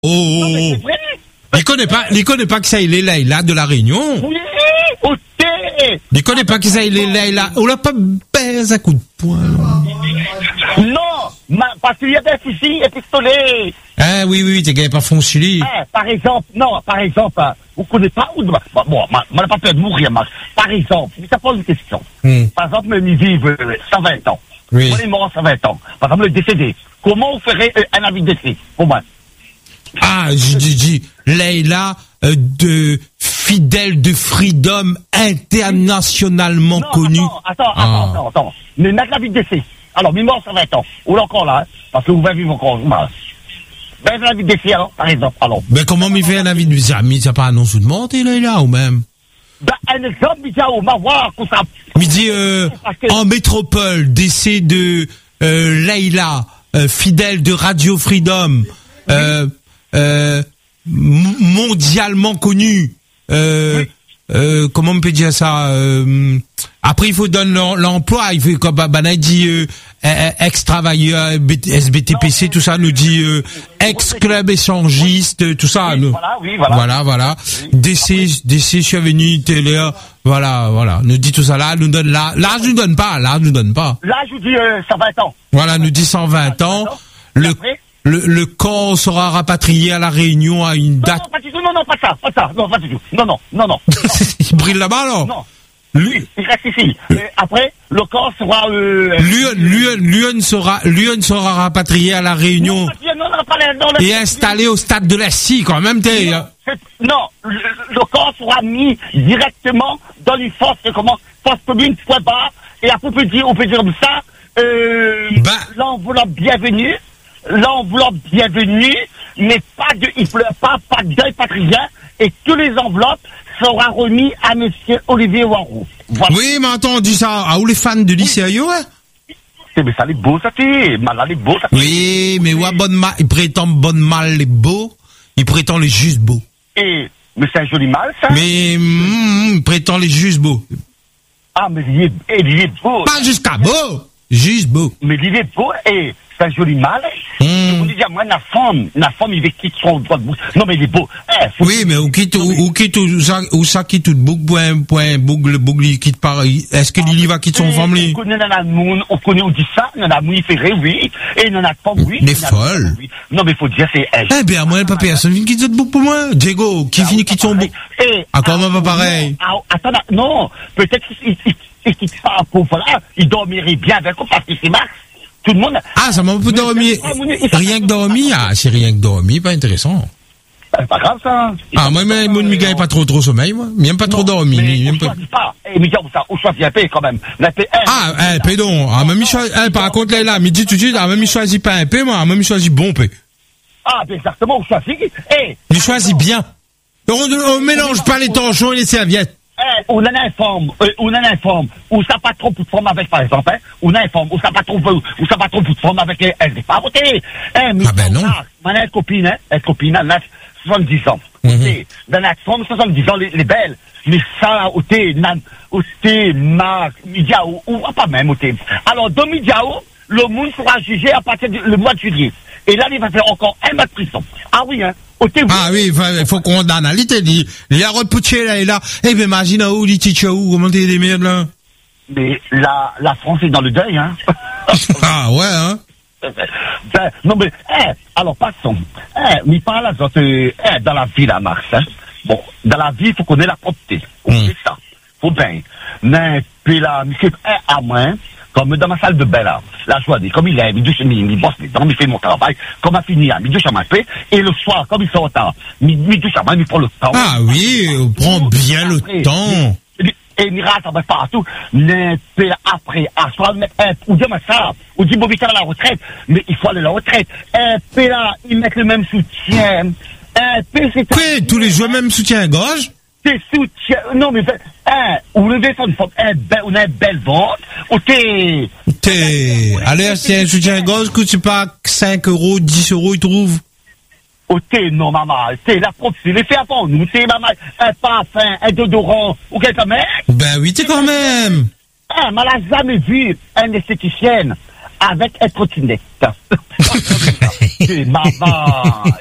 Oh. Il connaît pas que ça il est Leïla de la Réunion. Oui, ok. Il connaît pas que ça il est Leïla. On l'a pas baisé à coup de poing. Non, parce qu'il y a des fusils et pistolets. Ah oui, t'es gagné par Foncilly. Par exemple, vous connaissez pas où, bon, n'a pas peur de mourir, Max. Par exemple, ça pose une question. Par exemple, ils vivent 120 ans. Oui. On est mort 120 ans. Par exemple, le décédé. Comment on ferait un avis de décès, pour moi? Ah, je dis, Leïla, de fidèle de Freedom internationalement connue. Attends. Mais mettre l'avis de décès. Alors, il est mort 120 ans. Ou encore là, parce que vous va vivre encore. Ben, l'avis de décès, alors, par exemple, alors. Mais comment m'y fait un avis de décès? Mais ça pas annonce de monter, Leïla, ou même? Ben, un exemple, on va voir, qu'on ça. Midi, en métropole, décès de, Leïla, fidèle de Radio Freedom, mondialement connu. Comment on peut dire ça? Après, il faut donner l'emploi. Il fait comme Bana dit ex-travailleur, SBTPC, tout ça nous dit ex-club échangiste, tout ça. Voilà. Décès survenu télé. Voilà. Nous dit tout ça là. Nous donne là. Là, je nous donne pas. Là, je vous dis 120 ans. Voilà, nous dit 120 ans. Le corps sera rapatrié à la Réunion à une date. Non, pas du tout. Non, pas ça. Non, pas du tout. Non. Il brille là-bas, alors? Non. Lui, il reste ici. Après, le corps sera, Lyon sera rapatrié à la Réunion. Et installé au stade de la Scie, quand même, Non, le corps sera mis directement dans une force commune, point bas. Et après, on peut dire comme ça, l'enveloppe bienvenue, mais il pleure pas de deuil, pas de rien, et tous les enveloppes sera remis à monsieur Olivier Warou. Voilà. Oui, mais attends, on dit ça à où les fans de lycée, hein? Mais ça, les beaux, ça fait. Malade, les beaux, ça fait. Oui, mais il prétend bonne mal les beaux, il prétend les juste beaux. Mais c'est un joli mal, ça? Mais, il prétend les juste beaux. Ah, mais il est beau. Pas jusqu'à beau, juste beau. Mais il est beau, et c'est un joli mal. On dit, moi, la femme, il veut quitter son droit de bouche. Non, mais il est beau. Oui, mais où ça quitte tout boucle, le boucle, il quitte par, est-ce que Lily va quitter son femme, on connaît, on dit ça, Nana Mouni Ferré, oui, et Nana Femme, oui. Mais folle. Non, mais faut dire, c'est moi, pas personne qui quitte cette boucle pour moi. Diego, qui finit quitte son boucle. Comment pas pareil? Attends, non, peut-être qu'il quitte pas pour, voilà, il dormirait bien avec eux parce que c'est Max. Tout le monde. Ah, ça m'a un peu dormi. Rien que dormi. Ah, c'est rien que dormi, pas intéressant. C'est pas grave, ça. Ah, moi, mon Miguel n'est pas trop sommeil, moi. Même pas trop dormi. On choisit pas. Miguel, on choisit un paix, quand même. Pardon. Ah, même par contre, là, me dit tout de suite, même il choisit pas un paix, moi. Même il choisit bon paix. Ah, exactement, on choisit. Il choisit bien. On mélange pas les torchons et les serviettes. On en informe, ou ça pas trop de forme avec, par exemple, on informe, ou ça pas trop de forme avec les pas voté. Non. Ma copine, elle a 70 ans. Dans la forme, 70 ans, les belles. Mais ça, Midiao, ou pas même, alors, dans Midiao, le monde sera jugé à partir du mois de juillet. Et là, il va faire encore un mois de prison. Ah oui, Ah oui, il faut qu'on analyse, il y a repouché là et là. Mais imagine où, les où, comment t'es des merdes là? Mais la France est dans le deuil, hein. Ah ouais, hein. Non mais, alors passons. Mais par là, dans la vie, la Marx, hein. Bon, dans la vie, il faut connaître la propreté. C'est ça. Faut bien. Mais, puis là, monsieur, à moins, comme dans ma salle de bain là, la journée, comme il est, il bosse les dents, il fait mon travail, comme il finit à midi, et le soir, comme il sort tard, midi, il prend le temps. Ah oui, on prend bien le temps. Et il ira, ça va partout. Mais après, à soir, ou dire ça, ou dire, bon, vite à la retraite, mais il faut aller à la retraite. Et puis là, ils mettent le même soutien. Oui, tous les jours, même soutien à gorge. T'es soutien, non, mais, ou le défendre, on a une belle vente, ou allez, c'est un soutien à gorge, coûte pas 5 €, 10 €, il trouve. Non, maman, la prof, c'est les fait avant nous, maman, un parfum, un déodorant, ou quelque mec. Ben oui, quand même. Mais elle n'a jamais vu une esthéticienne avec un trottinette. C'est maman.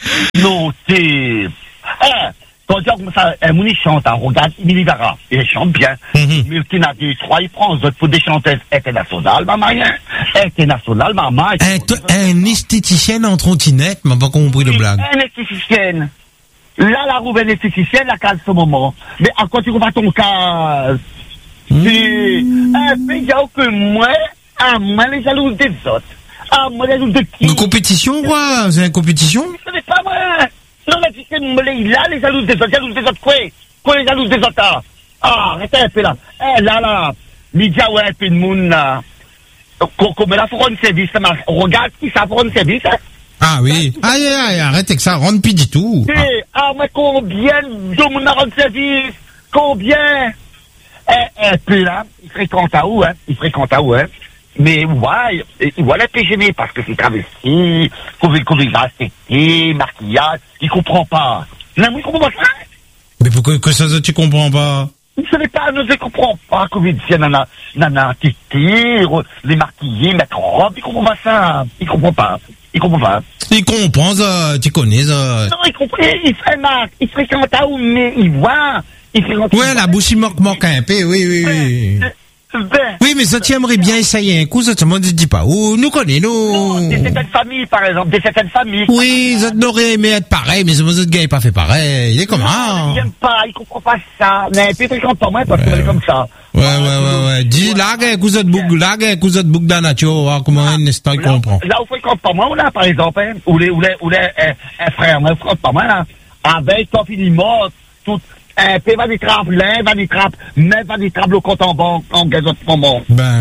Non, c'est... quand on dit comme ça, il chante, regarde, il verra. Il chante bien. Mais il y a des trois, il prend pour des chanteuses internationales, maman, internationales, maman. Un esthéticien en trottinette, m'a pas compris le blague. Un esthéticien. Là, la roue esthéticienne, la case ce moment. Mais à quoi tu vas ton cas? C'est un pays que moi, les jaloux des autres. Moi, les jaloux de qui? Une compétition, quoi? C'est une compétition? Ce n'est pas moi. Non, mais tu sais, là, les jaloux des autres, quoi? Quoi, les jaloux des autres? Arrêtez un peu là. Là, Lydia, ouais, un peu de monde, là. Comme là, faut rendre service, regarde qui ça pour rendre service, hein? Ah oui. Aïe, arrêtez que ça rentre plus du tout. Mais combien de monde rend service? Combien? Un peu là, il fréquente à où, hein? Mais ouais, voilà PGM parce que c'est travesti, qu'on veut respecter, maquillage, il comprend pas. Non, il comprend pas ça. Mais pourquoi que ça tu comprends pas? Ce n'est pas, ne comprend pas qu'on veut dire nana, tété, les maquiller, mettre robe, il comprend pas ça. Il comprend pas. Il comprend ça, tu connais ça. Non, il comprend, il fréquente à où, mais il voit, ouais, la bouche, il manque un peu, oui. Oui, mais ça, tu aimerais bien essayer un coup, ça, tu m'en dis pas. Oh, nous connaissons, nous. Des certaines familles, par exemple, Oui, ça n'aurait aimé être pareil, mais ce gars n'est pas fait pareil. Il est comment? Il n'aime pas, il comprend pas ça. Mais puis, il comprend pas moi, parce qu'il est comme ça. Ouais. Dis, là, un coup de bouc dans la comment un instant il comprend. Là, où il comprend pas moi, là, par exemple, où les, un frère, moi, il comprend pas moi, là. Avec, quand il est mort, tout, puis va des trappes, mais va des trappes le compte en banque, en gazette moment.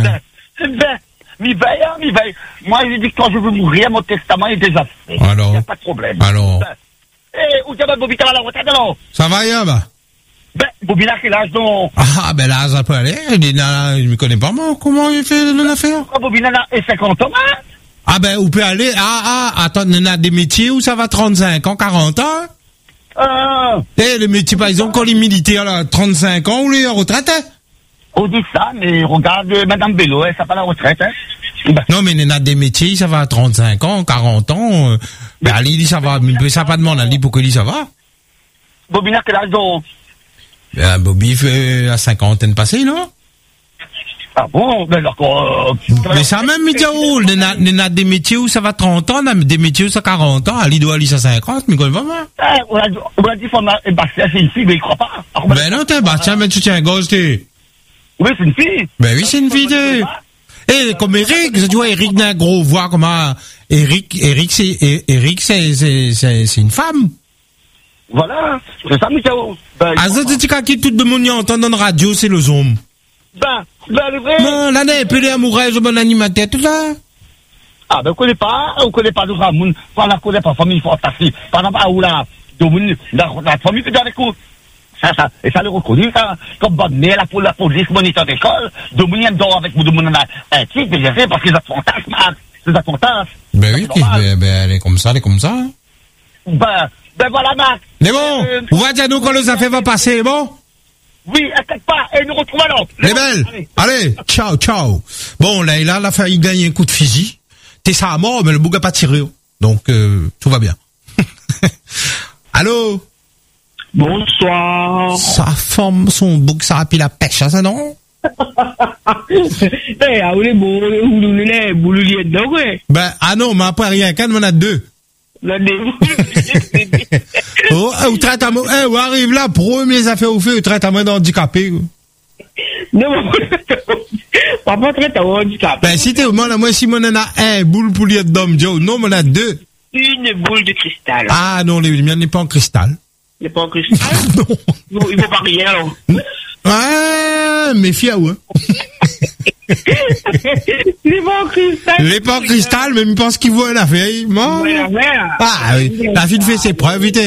Mi veille. Moi, je dis que quand je veux mourir, mon testament est déjà fait. Alors. Il n'y a pas de problème. Alors. Où tu vas, Bobita, à la retraite, alors? Ça va, bah? Bobina, quel âge, donc? Là, ça peut aller. Je me connais pas, moi. Comment il fait l'affaire? Bobina, et 50 ans, hein? Où peut aller? Attends, il y a des métiers où ça va 35 ans, 40 ans? Les métiers, par exemple, quand les militaires, là, 35 ans, ou les retraites, hein? On dit ça, mais regarde, Madame Bello, ça pas la retraite, hein? Non, mais il y a des métiers, ça va à 35 ans, 40 ans, Ali dit ça va, mais ça pas demande, Ali, pourquoi il dit ça va? Bobina, quel âge donc? Bobby fait la cinquantaine passée, non? Ah bon, mais d'accord. Mais ça même, il y a des métiers où ça va 30 ans, des métiers où ça 40 ans, Ali doit aller ça 50, mais quoi, va mal. On a dit, Bastien, c'est une fille, mais il croit pas. Ben non, t'es Bastien, mais tu tiens un gosse, t'es. Oui, c'est une fille. Ben oui, c'est une fille, t'es. Et comme Eric, tu vois, Eric n'a un gros voix, comment, Eric, c'est une femme. Voilà, c'est ça, Mikao. Ça, tu dis qui tout le monde entend dans la radio, c'est le zoom. Le vrai. Non, l'année, et puis les amoureuses, bon animateur, tout ça. On connaît pas de Ramoun, on la connaît pas, famille fantastique. Par exemple, où la famille, c'est avec vous. Ça, et ça le reconnu, ça, comme bonne mère, la police, moniteur d'école, de mon dort avec vous, de mon un type, mais j'ai fait parce qu'ils ont fantasme, c'est un fantasme. Ben oui, elle est comme ça, Ben voilà, Marc. Mais bon, on va dire nous quand les affaires vont passer, bon? Oui, inquiète pas, et nous retrouvons alors. Les belles. Allez, ciao. Bon, là, il a failli gagner un coup de fusil. T'es ça à mort, mais le bouc a pas tiré. Donc, tout va bien. Allô? Bonsoir. Sa forme, son bouc, ça a pris la pêche, ça, non? Non, mais après rien qu'un, on a deux. Ou traite à moi, ou arrive là, premier affaires au fait, ou traite à moi d'handicapé. Non, papa traite à moi handicapé. Ben, si t'es au moins, moi, si on en a un boule pour lier d'homme, Joe, non, on a deux. Une boule de cristal. Ah, non, les miens n'est pas en cristal. Il n'est pas en cristal? Non. Il faut pas rien, alors. Ah, méfie-vous, hein. Il n'est pas en cristal, mais il pense qu'il voit l'affaire. Ah, oui. La fille fait ses preuves, vite.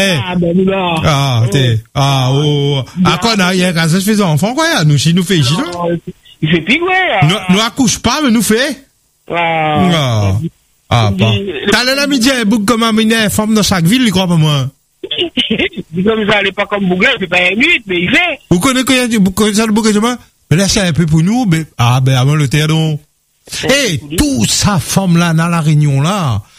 Quoi, n'a rien, quand ça se fait enfant, quoi, nous, si nous fait ici, non? Il fait pire, ouais. Nous accouche pas, mais nous fait. Pas. T'as l'ami dit, un bouc comme une femme dans chaque ville, il croit pas moi. Comme ça, elle est pas comme Bouguin, il fait pas une minute, mais il fait. Vous connaissez ça, le bouc, mais là, c'est un peu pour nous, mais, avant le terreau. Tout ça, forme là, dans la réunion là,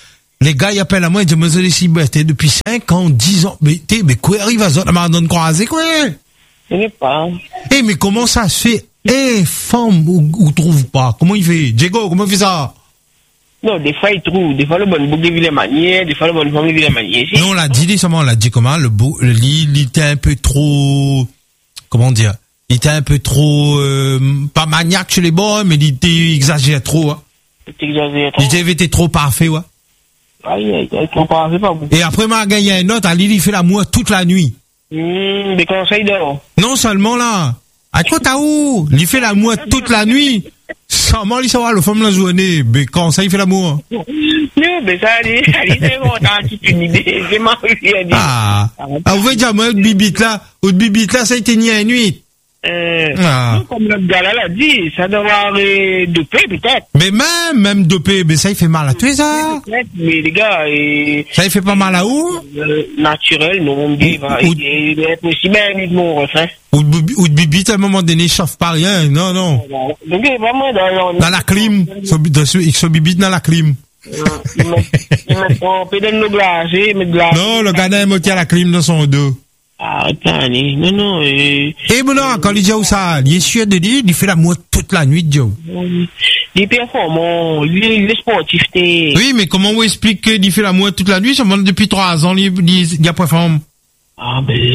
Les gars, ils appellent à moi, ils disent, monsieur, ici, t'es depuis 5 ans, 10 ans. Mais quoi arrive à ça? M'a donné croisé, quoi? Je sais pas. Mais comment ça se fait? Femme, ou trouve pas? Comment il fait? Diego, comment il fait ça? Non, des fois, il trouve. Des fois, le bon bouc de ville manière, des fois, le bon femme de ville manière. Non, on l'a dit, comment? Le lit, il était un peu trop, comment dire? Il était un peu trop, pas maniaque chez les bons, mais il était exagéré trop, hein. Il était trop parfait, ouais. Aïe, trop parfait, pas beaucoup. Et après, m'a gagné un autre, il fait l'amour toute la nuit. Des conseils d'or. Non seulement là. À quoi t'as où? Il fait l'amour toute la nuit. Seulement, il savoir le femme la journée. Mais quand ça, il fait l'amour? Non, mais ça, c'est bon, c'est une idée. C'est ma vie. Ah, vous voyez déjà, moi, au bibite là, ça a été ni à une nuit. Comme le gars là l'a dit, ça doit avoir dopé peut-être. Mais même dopé, mais ça il fait mal à tous ça. Mais les gars, ça il fait pas mal à où? Naturel, non, on dit, il est possible de mon refrain. Ou de bibite à un moment donné, il chauffe pas rien, non. Donc vraiment dans la clim, ce bibite dans la clim. Il met un peu de glace, il met de glace. Non, le gars n'a pas à la clim dans son dos. Ah, attends, non. Et bon, non, quand il dit ça, il est sûr de dire, il fait l'amour toute la nuit, Joe. Il est performant, il est sportif, Oui, mais comment vous expliquez qu'il fait l'amour toute la nuit, seulement depuis 3 ans, il a performé? Ah, ben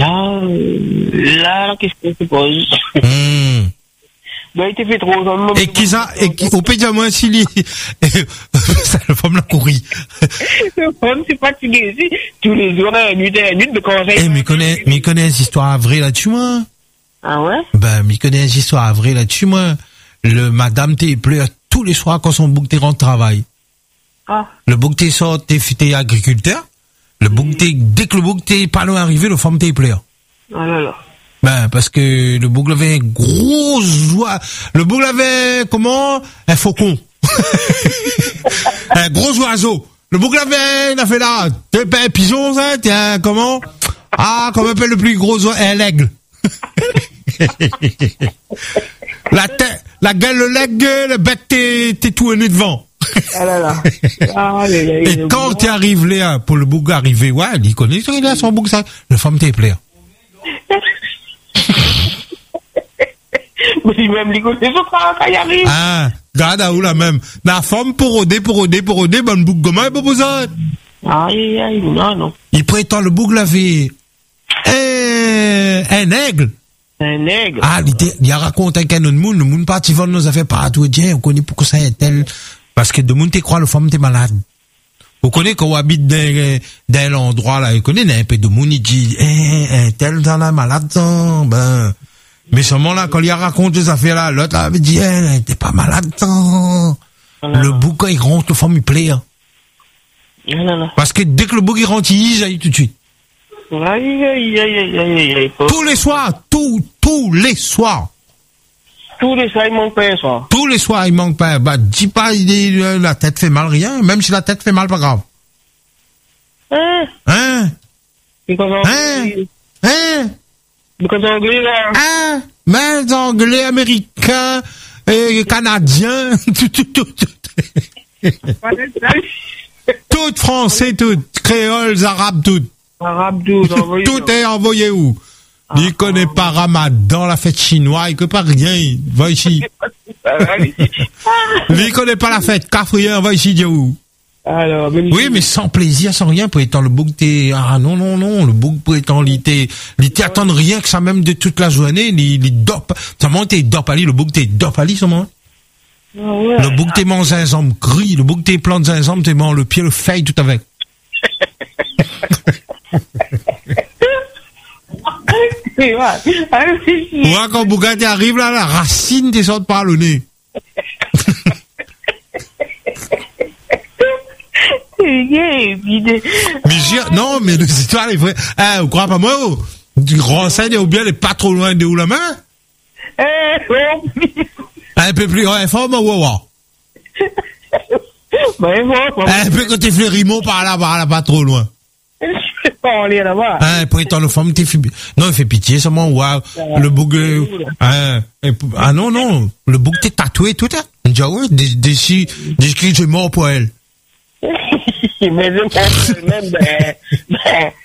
là, qu'est-ce qu'on se pose? Ben, il te fait trop, au pays de moi, s'il ça, la femme l'a couru. La femme, c'est fatigué, si. Tous les jours, nuit, de conseils. Mais il connaît des histoires vraies là-dessus, moi. Ah ouais? Ben, il connaît des histoires vraies là-dessus, moi. Madame, pleure tous les soirs quand son bouc rentre travail. Ah. Le bouc sort, t'es agriculteur. Dès que le bouc pas loin arrivé, le femme pleure. Ah là là. Ben, parce que le bouc avait un gros oiseau. Le bouc avait, un faucon. Un gros oiseau. Le bouc il a fait là. T'es pas un pigeon, ça? Tiens, comment? Ah, comment appelle le plus gros oiseau? L'aigle. La gueule, le l'aigle, le bec, t'es tout nu devant. Ah là là. Et quand tu arrives là, pour le bouc arriver, ouais, il connaît, il a son bouc, ça. Le femme t'es plaire. Mais même les côtés sont pas quand il arrive. Ah, regarde à où la même. La femme pour roder, ben le bouc comment il peut poser? Aïe, non. Il prétend le bouc l'avait. Un aigle. Un aigle. Ah, il a raconté qu'un autre monde, le monde parti vendre nos affaires partout, tiens, on connaît pourquoi ça est tel. Parce que de monde te croit, le femme t'es malade. Vous connaissez qu'on habite dans l'endroit là, vous connaissez un peu de monde, il dit, un tel dans la malade, ben. Mais seulement là, quand il a raconté ces affaires là, l'autre là avait dit, t'es pas malade, le bouc, quand il rentre, le femme, il plaît. Parce que dès que le bouc, il rentre, il jaillit tout de suite. Aïe. Tous les soirs. Tous les soirs, il manque pas un soir. Tous les soirs, il manque pas. Bah, dis pas, la tête fait mal, rien. Même si la tête fait mal, pas grave. Les Anglais, là. Mais les Anglais, Américains, Canadiens, tout français, tout, créoles, arabes, tout. Tout est envoyé où? Il connaît pas Ramadan, la fête chinoise, il connaît pas rien, va ici. Il connaît pas la fête cafrière, va ici, où? Alors, oui, mais sans plaisir, sans rien, pour étant le bouc non, le bouc pour étant il t'attend rien que ça même de toute la journée, il dope, seulement t'es dope ali, le bouc t'es dope ali, seulement. Le bouc t'es mange un zinzambe gris, le bouc t'es plante zinzambe, t'es mange le pied, le feuille, tout avec. Ouais, quand Bugatti arrive là, la racine t'es sorte par le nez. Non, mais l'histoire est vraie. Vous croyez pas moi, du renseigne ou bien elle est pas trop loin de où la main? Un peu plus fort, mais un peu côté Fleurimont par là, pas trop loin. Je peux pas aller là-bas. Prétend le femme, non, il fait pitié, seulement, waouh, le bouc, non, le bouc t'es tatoué, tout, hein. Déjà, ouais, des cris, j'ai mort pour elle. Mais je pense même,